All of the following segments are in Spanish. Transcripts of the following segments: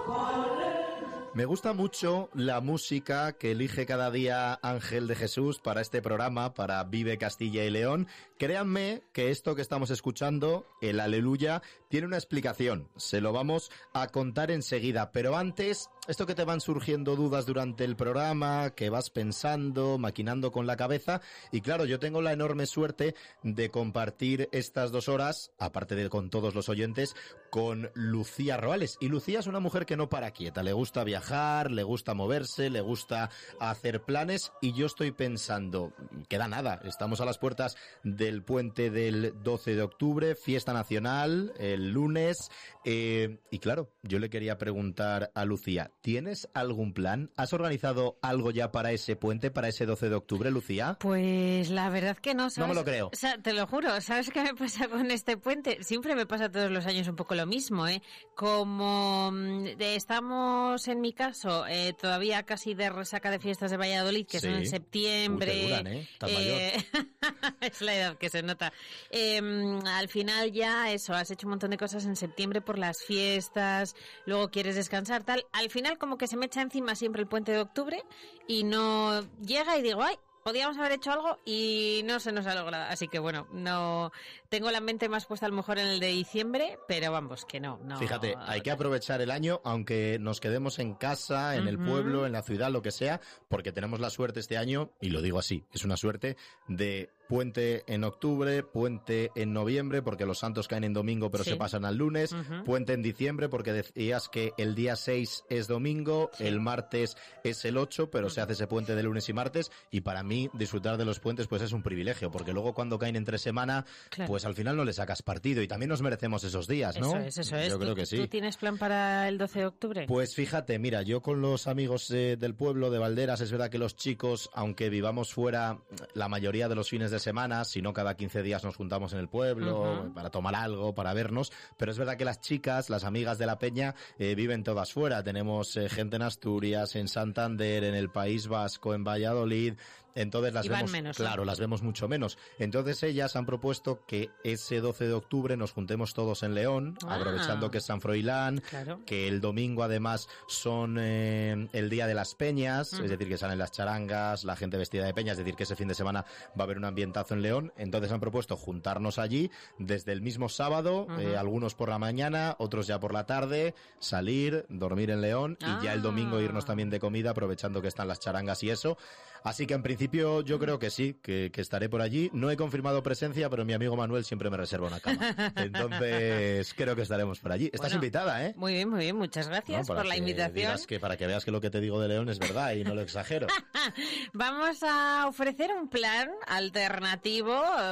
Me gusta mucho la música que elige cada día Ángel de Jesús para este programa, para Vive Castilla y León. Créanme que esto que estamos escuchando, el Aleluya, tiene una explicación. Se lo vamos a contar enseguida. Pero antes, esto que te van surgiendo dudas durante el programa, que vas pensando, maquinando con la cabeza. Y claro, yo tengo la enorme suerte de compartir estas 2 horas, aparte de con todos los oyentes, con Lucía Roales. Y Lucía es una mujer que no para quieta, le gusta viajar, le gusta moverse, le gusta hacer planes, y yo estoy pensando, queda nada, estamos a las puertas del puente del 12 de octubre, fiesta nacional, el lunes, y claro, yo le quería preguntar a Lucía, ¿tienes algún plan? ¿Has organizado algo ya para ese puente, para ese 12 de octubre, Lucía? Pues la verdad que no, ¿sabes? No me lo creo. O sea, te lo juro, ¿sabes qué me pasa con este puente? Siempre me pasa todos los años un poco lo mismo, ¿eh? Como estamos, en mi caso, todavía casi de resaca de fiestas de Valladolid, que son en septiembre. Uy, te duran, ¿eh? Tan mayor. Es la edad que se nota. Al final ya eso, has hecho un montón de cosas en septiembre por las fiestas, luego quieres descansar, tal. Al final como que se me echa encima siempre el puente de octubre y no llega y digo, ay, podíamos haber hecho algo y no se nos ha logrado. Así que bueno, no tengo la mente más puesta a lo mejor en el de diciembre, pero vamos, que no. Fíjate, hay que aprovechar el año, aunque nos quedemos en casa, en el pueblo, en la ciudad, lo que sea, porque tenemos la suerte este año, y lo digo así, es una suerte de puente en octubre, puente en noviembre, porque los santos caen en domingo pero se pasan al lunes, puente en diciembre, porque decías que el día 6 es domingo, el martes es el 8, pero se hace ese puente de lunes y martes, y para mí disfrutar de los puentes pues es un privilegio, porque luego cuando caen entre semana, pues al final no le sacas partido, y también nos merecemos esos días, ¿no? Eso es. Yo creo que sí. ¿Tú tienes plan para el 12 de octubre? Pues fíjate, mira, yo con los amigos del pueblo de Valderas, es verdad que los chicos, aunque vivamos fuera la mayoría de los fines de semana, si no cada 15 días nos juntamos en el pueblo para tomar algo, para vernos, pero es verdad que las chicas, las amigas de la peña, viven todas fuera. Tenemos gente en Asturias, en Santander, en el País Vasco, en Valladolid, entonces las vemos menos, claro, las vemos mucho menos. Entonces ellas han propuesto que ese 12 de octubre nos juntemos todos en León, aprovechando que es San Froilán, que el domingo además son el día de las peñas, es decir, que salen las charangas, la gente vestida de peña, es decir, que ese fin de semana va a haber un ambientazo en León. Entonces han propuesto juntarnos allí desde el mismo sábado, algunos por la mañana, otros ya por la tarde, salir, dormir en León y ya el domingo irnos también de comida, aprovechando que están las charangas y eso. Así que en principio yo creo que sí, que estaré por allí. No he confirmado presencia, pero mi amigo Manuel siempre me reserva una cama. Entonces creo que estaremos por allí. Estás invitada, ¿eh? Muy bien, muchas gracias por la invitación. Para que veas que lo que te digo de León es verdad y no lo exagero. Vamos a ofrecer un plan alternativo,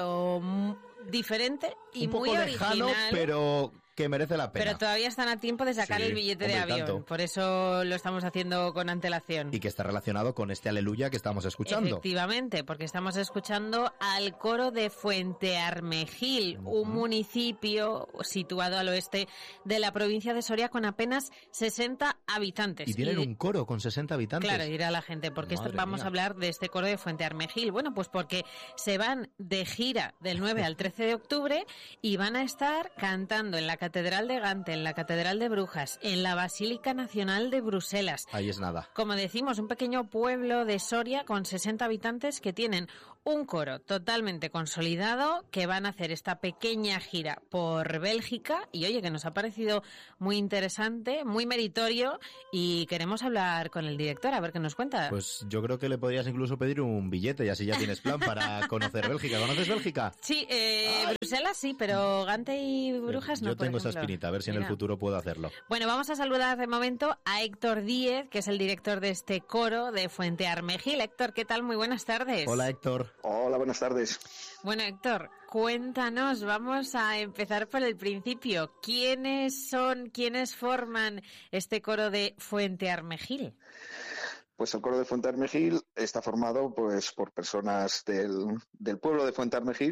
diferente y un poco muy lejano, original, pero que merece la pena. Pero todavía están a tiempo de sacar el billete de avión. Tanto. Por eso lo estamos haciendo con antelación. Y que está relacionado con este Aleluya que estamos escuchando. Efectivamente, porque estamos escuchando al coro de Fuentearmejil, un municipio situado al oeste de la provincia de Soria con apenas 60 habitantes. Y tienen un coro con 60 habitantes. Claro, dirá la gente, porque vamos a hablar de este coro de Fuentearmejil. Bueno, pues porque se van de gira del 9 al 13 de octubre y van a estar cantando en la Catedral de Gante, en la Catedral de Brujas, en la Basílica Nacional de Bruselas. Ahí es nada. Como decimos, un pequeño pueblo de Soria con 60 habitantes que tienen un coro totalmente consolidado, que van a hacer esta pequeña gira por Bélgica y oye, que nos ha parecido muy interesante, muy meritorio y queremos hablar con el director a ver qué nos cuenta. Pues yo creo que le podrías incluso pedir un billete y así ya tienes plan para conocer Bélgica. ¿Conoces Bélgica? Sí, Bruselas sí, pero Gante y Brujas no. Yo tengo esa espinita, a ver si en el futuro puedo hacerlo. Bueno, vamos a saludar de momento a Héctor Díez, que es el director de este coro de Fuentearmejil. Héctor, ¿qué tal? Muy buenas tardes. Hola, Héctor. Hola, buenas tardes. Bueno, Héctor, cuéntanos, vamos a empezar por el principio. ¿Quiénes forman este coro de Fuentearmejil? Pues el coro de Fuentearmejil está formado pues por personas del pueblo de Fuentearmejil,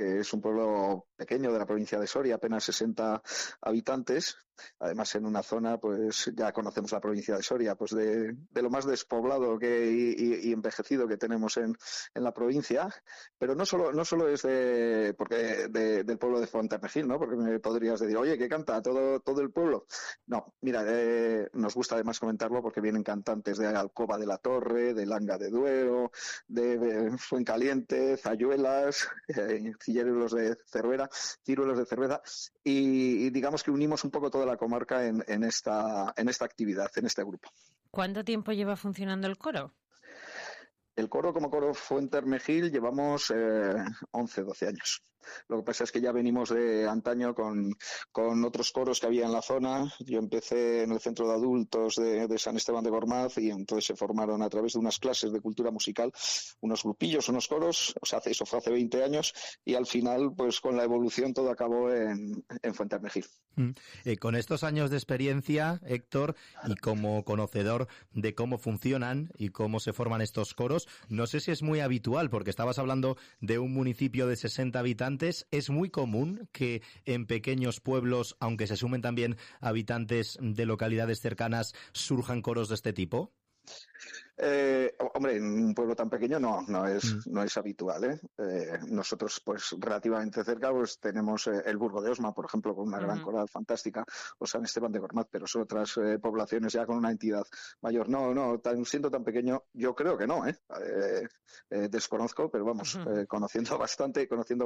que es un pueblo pequeño de la provincia de Soria, apenas 60 habitantes. Además, en una zona, pues ya conocemos la provincia de Soria, pues de lo más despoblado y envejecido que tenemos en la provincia. Pero no solo es del pueblo de Fuentermejil, ¿no? Porque me podrías decir, oye, ¿qué canta todo el pueblo? No, mira, nos gusta además comentarlo porque vienen cantantes de Alcoba de la Torre, de Langa de Duero, de Fuencaliente, Zayuelas, ciruelos de Cervera, y digamos que unimos un poco toda la comarca en esta actividad, en este grupo. ¿Cuánto tiempo lleva funcionando el coro? El coro, como coro Fuentermejil, llevamos 11, 12 años. Lo que pasa es que ya venimos de antaño con otros coros que había en la zona. Yo empecé en el centro de adultos de San Esteban de Gormaz y entonces se formaron a través de unas clases de cultura musical unos grupillos, unos coros. O sea, eso fue hace 20 años y al final, pues con la evolución todo acabó en Fuentermejil. Con estos años de experiencia, Héctor, y como conocedor de cómo funcionan y cómo se forman estos coros, no sé si es muy habitual, porque estabas hablando de un municipio de 60 habitantes. ¿Es muy común que en pequeños pueblos, aunque se sumen también habitantes de localidades cercanas, surjan coros de este tipo? Hombre, en un pueblo tan pequeño no es habitual, ¿eh? Nosotros, pues relativamente cerca, pues tenemos el Burgo de Osma, por ejemplo, con una gran coral fantástica, o San Esteban de Gormaz, pero son otras poblaciones ya con una entidad mayor. Siendo tan pequeño, yo creo que no, desconozco, pero vamos, conociendo bastante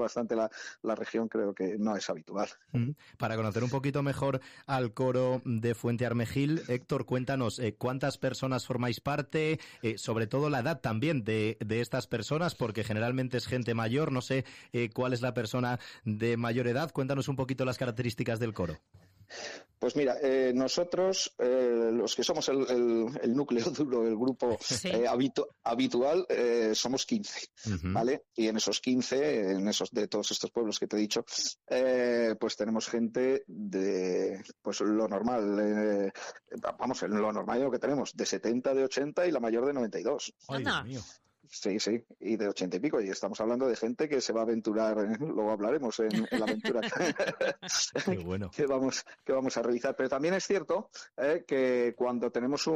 la región, creo que no es habitual. Para conocer un poquito mejor al coro de Fuentermejil, Héctor, cuéntanos, ¿cuántas personas formáis parte? Sobre todo la edad también de estas personas, porque generalmente es gente mayor. No sé cuál es la persona de mayor edad. Cuéntanos un poquito las características del coro. Pues mira, nosotros, los que somos el núcleo duro, el grupo habitual, somos 15, ¿vale? Y en esos 15, de todos estos pueblos que te he dicho, pues tenemos gente de, pues lo normal, en lo normal lo que tenemos, de 70, de 80 y la mayor de 92. ¡Ay, Dios mío! Sí, y de 80 y pico, y estamos hablando de gente que se va a aventurar, luego hablaremos en la aventura Qué bueno. que vamos a realizar. Pero también es cierto que cuando tenemos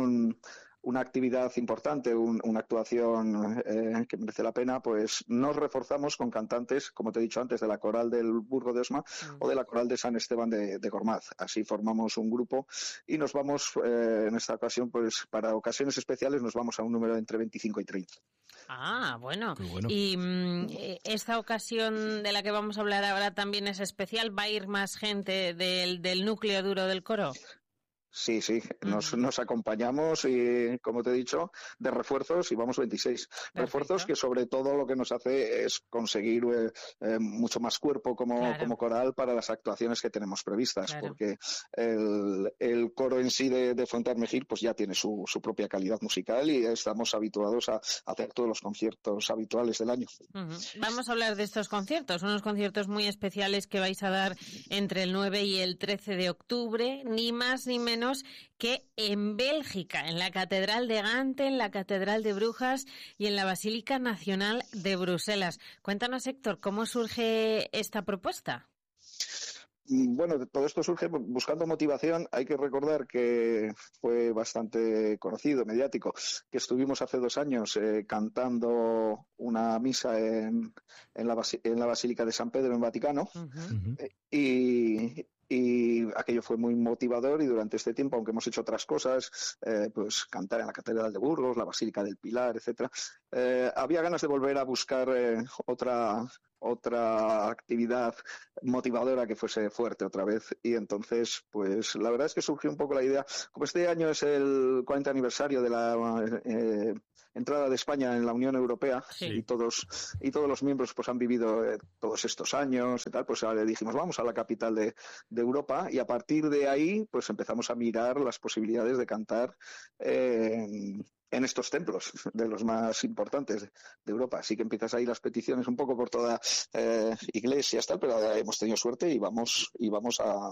una actividad importante, una actuación que merece la pena, pues nos reforzamos con cantantes, como te he dicho antes, de la coral del Burgo de Osma o de la coral de San Esteban de Gormaz. Así formamos un grupo y nos vamos, en esta ocasión, pues para ocasiones especiales nos vamos a un número de entre 25 y 30. Ah, bueno. Bueno. Y esta ocasión de la que vamos a hablar ahora también es especial. ¿Va a ir más gente del núcleo duro del coro? Sí, nos acompañamos y, como te he dicho, de refuerzos y vamos 26. Perfecto. Refuerzos que sobre todo lo que nos hace es conseguir mucho más cuerpo como coral para las actuaciones que tenemos previstas, porque el coro en sí de Fuentermejil pues ya tiene su propia calidad musical y estamos habituados a hacer todos los conciertos habituales del año. Vamos a hablar de estos conciertos, unos conciertos muy especiales que vais a dar entre el 9 y el 13 de octubre, ni más ni menos que en Bélgica, en la Catedral de Gante, en la Catedral de Brujas y en la Basílica Nacional de Bruselas. Cuéntanos, Héctor, ¿cómo surge esta propuesta? Bueno, todo esto surge buscando motivación. Hay que recordar que fue bastante conocido, mediático, que estuvimos hace 2 años cantando una misa en la Basílica de San Pedro en Vaticano. Y aquello fue muy motivador y durante este tiempo, aunque hemos hecho otras cosas, pues cantar en la Catedral de Burgos, la Basílica del Pilar, etcétera, había ganas de volver a buscar otra actividad motivadora que fuese fuerte otra vez. Y entonces, pues la verdad es que surgió un poco la idea, como este año es el 40 aniversario de la entrada de España en la Unión Europea, y todos los miembros pues han vivido todos estos años y tal, pues ahora dijimos vamos a la capital de Europa, y a partir de ahí pues empezamos a mirar las posibilidades de cantar en estos templos de los más importantes de Europa. Así que empiezas ahí las peticiones un poco por toda iglesias, tal, pero hemos tenido suerte y vamos a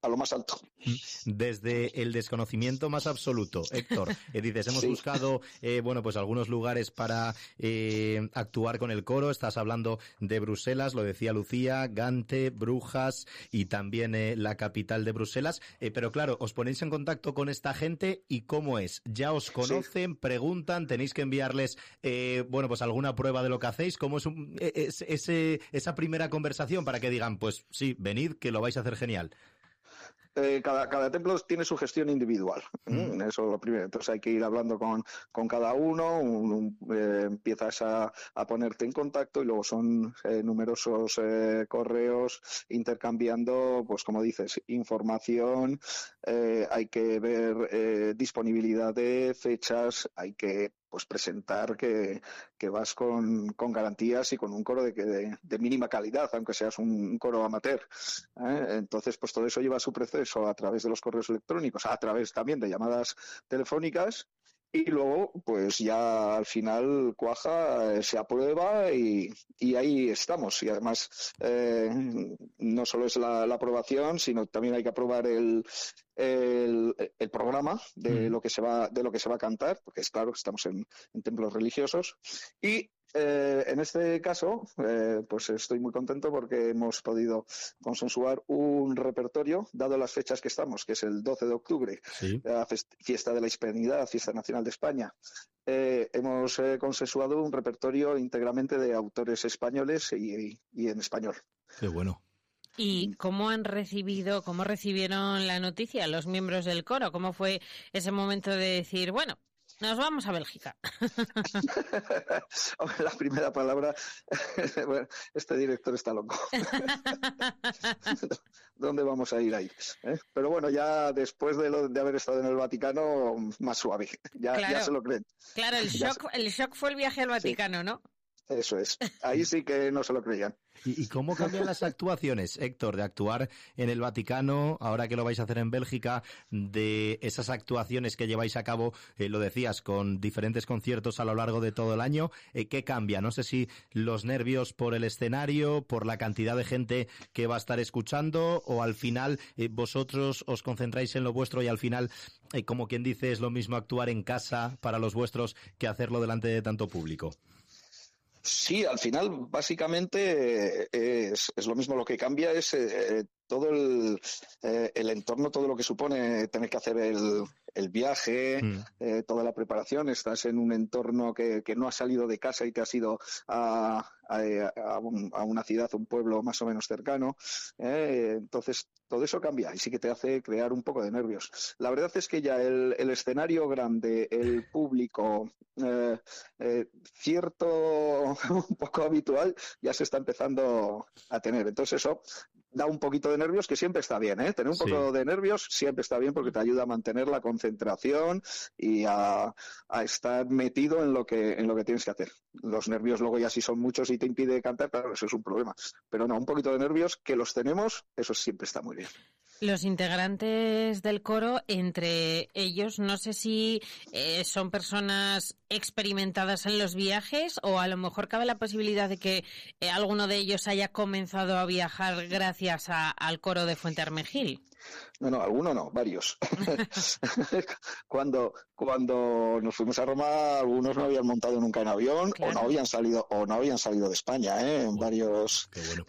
a lo más alto. Desde el desconocimiento más absoluto, Héctor, dices, hemos buscado, pues algunos lugares para actuar con el coro. Estás hablando de Bruselas, lo decía Lucía, Gante, Brujas y también la capital de Bruselas. Pero claro, os ponéis en contacto con esta gente y ¿cómo es? ¿Ya os conocen, preguntan, tenéis que enviarles, pues alguna prueba de lo que hacéis? ¿Cómo es esa primera conversación para que digan, pues sí, venid, que lo vais a hacer genial? Cada templo tiene su gestión individual. Eso es lo primero. Entonces hay que ir hablando con cada uno, empiezas a ponerte en contacto y luego son numerosos correos intercambiando, pues como dices, información, hay que ver disponibilidad de fechas, hay que presentar que vas con garantías y con un coro de mínima calidad, aunque seas un coro amateur. Entonces, pues todo eso lleva su proceso a través de los correos electrónicos, a través también de llamadas telefónicas, y luego, pues ya al final cuaja, se aprueba y ahí estamos. Y además, no solo es la aprobación, sino también hay que aprobar el programa de lo que se va a cantar, porque es claro que estamos en templos religiosos. Y en este caso, pues estoy muy contento porque hemos podido consensuar un repertorio, dado las fechas que estamos, que es el 12 de octubre, la fiesta de la Hispanidad, fiesta nacional de España. Hemos consensuado un repertorio íntegramente de autores españoles y en español. Qué bueno. ¿Y cómo recibieron la noticia los miembros del coro? ¿Cómo fue ese momento de decir, bueno, nos vamos a Bélgica? La primera palabra, bueno, este director está loco. ¿Dónde vamos a ir ahí? Pero bueno, ya después de haber estado en el Vaticano, más suave. Ya se lo creen. Claro, el shock fue el viaje al Vaticano, ¿no? Eso es. Ahí sí que no se lo creían. ¿Y cómo cambian las actuaciones, Héctor, de actuar en el Vaticano, ahora que lo vais a hacer en Bélgica, de esas actuaciones que lleváis a cabo, lo decías, con diferentes conciertos a lo largo de todo el año? ¿Qué cambia? No sé si los nervios por el escenario, por la cantidad de gente que va a estar escuchando, o al final vosotros os concentráis en lo vuestro y al final, como quien dice, es lo mismo actuar en casa para los vuestros que hacerlo delante de tanto público. Sí, al final básicamente es lo mismo. Lo que cambia es todo el entorno, todo lo que supone tener que hacer el viaje, toda la preparación. Estás en un entorno que no has salido de casa y te has ido a una ciudad, un pueblo más o menos cercano. Entonces, todo eso cambia y sí que te hace crear un poco de nervios. La verdad es que ya el escenario grande, el público, cierto un poco habitual, ya se está empezando a tener. Entonces eso da un poquito de nervios, que siempre está bien, Tener un poco de nervios siempre está bien porque te ayuda a mantener la concentración y a estar metido en lo que tienes que hacer. Los nervios luego ya si son muchos y te impide cantar, claro, eso es un problema. Pero no, un poquito de nervios que los tenemos, eso siempre está muy bien. Los integrantes del coro, entre ellos, no sé si son personas experimentadas en los viajes o a lo mejor cabe la posibilidad de que alguno de ellos haya comenzado a viajar gracias al coro de Fuentearmejil. No, alguno no, varios. Cuando nos fuimos a Roma, algunos no habían montado nunca en avión, claro, o no habían salido de España, en varios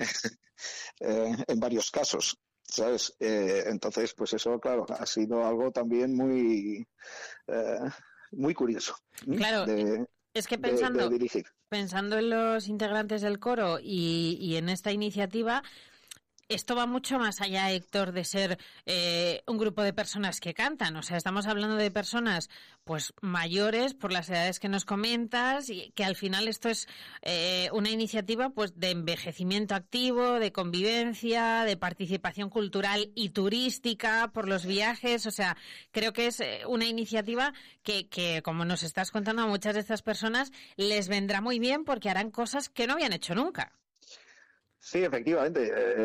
en varios casos. ¿Sabes? Entonces, pues eso, claro, ha sido algo también muy curioso. Claro, es que pensando en los integrantes del coro y en esta iniciativa, esto va mucho más allá, Héctor, de ser un grupo de personas que cantan. O sea, estamos hablando de personas pues mayores por las edades que nos comentas y que al final esto es una iniciativa pues de envejecimiento activo, de convivencia, de participación cultural y turística por los viajes. O sea, creo que es una iniciativa que, como nos estás contando, a muchas de estas personas les vendrá muy bien porque harán cosas que no habían hecho nunca. Sí, efectivamente.